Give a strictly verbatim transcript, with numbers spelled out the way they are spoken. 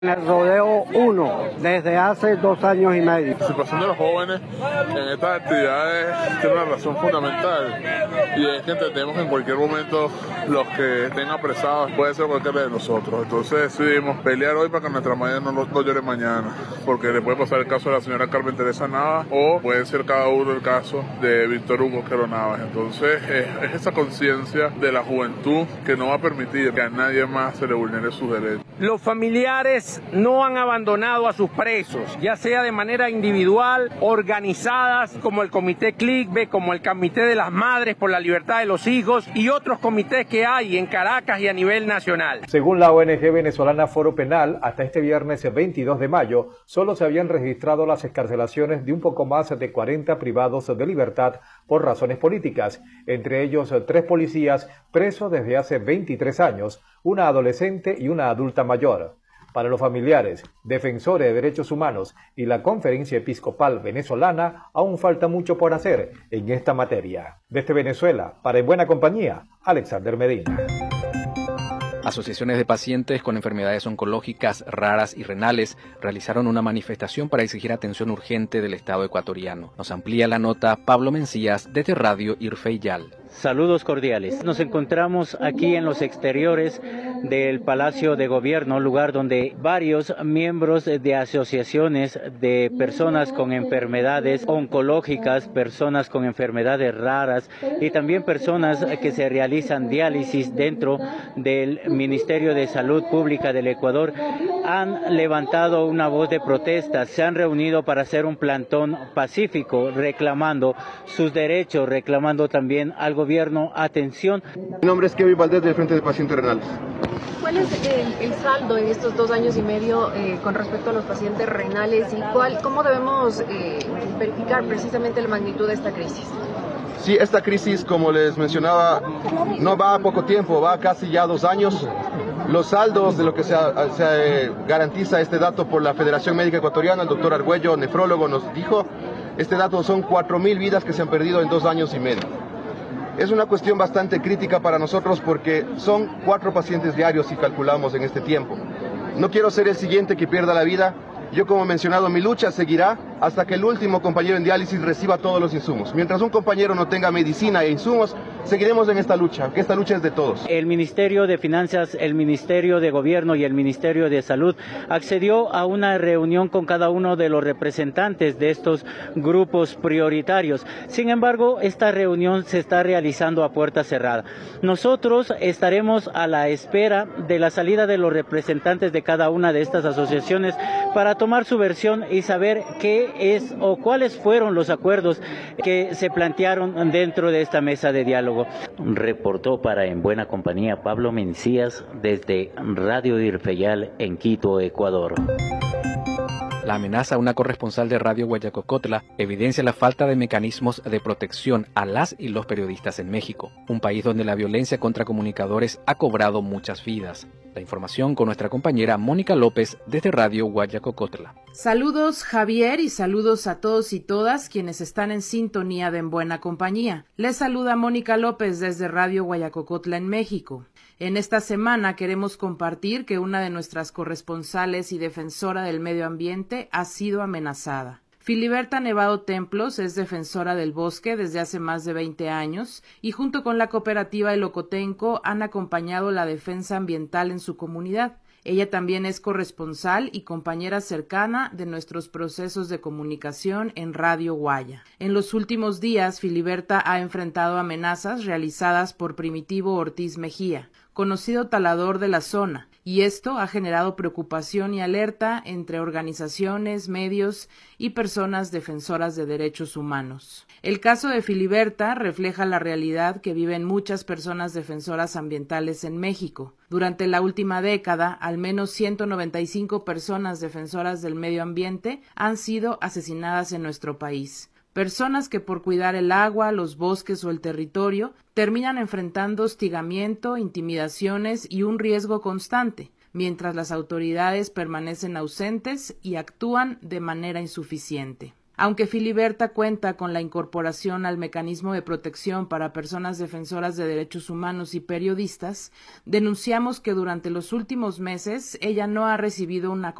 En el rodeo uno, desde hace dos años y medio. La situación de los jóvenes en estas actividades tiene una razón fundamental, y es que entendemos que en cualquier momento los que estén apresados puede ser cualquiera de nosotros. Entonces decidimos pelear hoy para que nuestra madre no, no llore mañana, porque le puede pasar el caso de la señora Carmen Teresa Navas, o puede ser cada uno el caso de Víctor Hugo Quero Navas. Entonces es, es esa conciencia de la juventud que no va a permitir que a nadie más se le vulnere sus derechos. Los familiares no han abandonado a sus presos, ya sea de manera individual, organizadas, como el Comité CLICBE, como el Comité de las Madres por la Libertad de los Hijos y otros comités que hay en Caracas y a nivel nacional. Según la O N G venezolana Foro Penal, hasta este viernes veintidós de mayo, solo se habían registrado las excarcelaciones de un poco más de cuarenta privados de libertad por razones políticas, entre ellos tres policías presos desde hace veintitrés años, una adolescente y una adulta mayor. Para los familiares, defensores de derechos humanos y la Conferencia Episcopal Venezolana, aún falta mucho por hacer en esta materia. Desde Venezuela, para En Buena Compañía, Alexander Medina. Asociaciones de pacientes con enfermedades oncológicas raras y renales realizaron una manifestación para exigir atención urgente del Estado ecuatoriano. Nos amplía la nota Pablo Mencías desde Radio Irfeyal. Saludos cordiales. Nos encontramos aquí en los exteriores del Palacio de Gobierno, lugar donde varios miembros de asociaciones de personas con enfermedades oncológicas, personas con enfermedades raras y también personas que se realizan diálisis dentro del Ministerio de Salud Pública del Ecuador han levantado una voz de protesta. Se han reunido para hacer un plantón pacífico reclamando sus derechos, reclamando también algo gobierno atención. Mi nombre es Kevin Valdés del Frente de Pacientes Renales. ¿Cuál es el, el saldo en estos dos años y medio eh, con respecto a los pacientes renales y cuál, cómo debemos eh, verificar precisamente la magnitud de esta crisis? Sí, esta crisis, como les mencionaba, no va a poco tiempo, va casi ya dos años. Los saldos de lo que se, se eh, garantiza este dato por la Federación Médica Ecuatoriana, el doctor Argüello, nefrólogo, nos dijo, este dato son cuatro mil vidas que se han perdido en dos años y medio. Es una cuestión bastante crítica para nosotros porque son cuatro pacientes diarios si calculamos en este tiempo. No quiero ser el siguiente que pierda la vida. Yo, como he mencionado, mi lucha seguirá hasta que el último compañero en diálisis reciba todos los insumos. Mientras un compañero no tenga medicina e insumos, seguiremos en esta lucha, que esta lucha es de todos. El Ministerio de Finanzas, el Ministerio de Gobierno y el Ministerio de Salud accedió a una reunión con cada uno de los representantes de estos grupos prioritarios. Sin embargo, esta reunión se está realizando a puerta cerrada. Nosotros estaremos a la espera de la salida de los representantes de cada una de estas asociaciones para tomar su versión y saber qué es o cuáles fueron los acuerdos que se plantearon dentro de esta mesa de diálogo. Reportó para En Buena Compañía Pablo Mencías desde Radio Irfeyal en Quito, Ecuador. La amenaza a una corresponsal de Radio Guayacocotla evidencia la falta de mecanismos de protección a las y los periodistas en México, un país donde la violencia contra comunicadores ha cobrado muchas vidas. La información con nuestra compañera Mónica López desde Radio Guayacocotla. Saludos Javier y saludos a todos y todas quienes están en sintonía de En Buena Compañía. Les saluda Mónica López desde Radio Guayacocotla en México. En esta semana queremos compartir que una de nuestras corresponsales y defensora del medio ambiente ha sido amenazada. Filiberta Nevado Templos es defensora del bosque desde hace más de veinte años y junto con la cooperativa El Ocotenco han acompañado la defensa ambiental en su comunidad. Ella también es corresponsal y compañera cercana de nuestros procesos de comunicación en Radio Guaya. En los últimos días, Filiberta ha enfrentado amenazas realizadas por Primitivo Ortiz Mejía, conocido talador de la zona, y esto ha generado preocupación y alerta entre organizaciones, medios y personas defensoras de derechos humanos. El caso de Filiberta refleja la realidad que viven muchas personas defensoras ambientales en México. Durante la última década, al menos ciento noventa y cinco personas defensoras del medio ambiente han sido asesinadas en nuestro país. Personas que por cuidar el agua, los bosques o el territorio terminan enfrentando hostigamiento, intimidaciones y un riesgo constante, mientras las autoridades permanecen ausentes y actúan de manera insuficiente. Aunque Filiberta cuenta con la incorporación al mecanismo de protección para personas defensoras de derechos humanos y periodistas, denunciamos que durante los últimos meses ella no ha recibido una